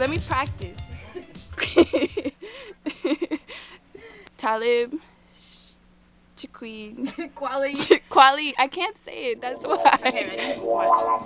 Let me practice. Talib, Shaquille, Quality. Kweli. I can't say it. That's why. Okay, ready? Watch.